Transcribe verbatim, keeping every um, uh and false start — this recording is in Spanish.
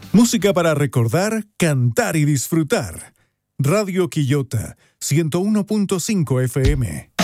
Música para recordar, cantar y disfrutar. Radio Quillota, ciento uno punto cinco F M.